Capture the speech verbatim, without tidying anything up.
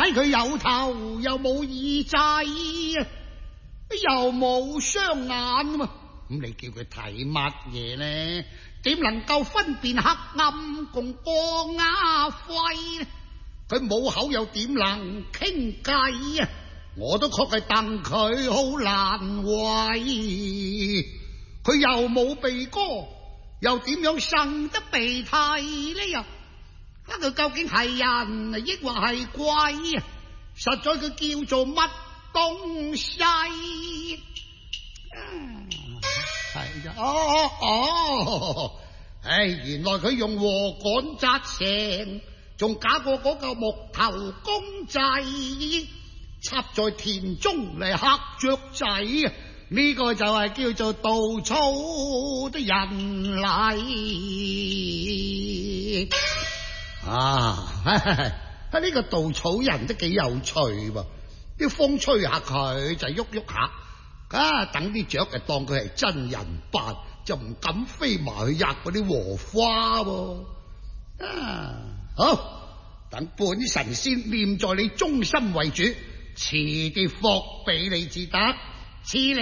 睇佢有頭又冇耳仔，又冇雙眼啊嘛，咁你叫佢睇乜嘢呢？點能夠分辨黑暗共光啊輝呢？佢冇口又點能傾計啊？我都確係戥佢好難為。佢又冇鼻哥，又點樣生得鼻涕呢？又啊，佢究竟係人抑或係鬼啊？實在佢叫做乜東西？係啊，哦哦，唉，原來佢用禾稈紮成，仲假過嗰個木頭公仔，插在田中嚟嚇雀仔啊！呢個就係叫做稻草的人嚟啊！呢、這個稻草人都幾有趣噃，啲風吹下佢就喐喐下，啊，等啲雀就當佢係真人扮，就唔敢飛埋去壓嗰啲禾花喎。啊，好，等本神仙念在你終身為主，賜啲福俾你至得，賜你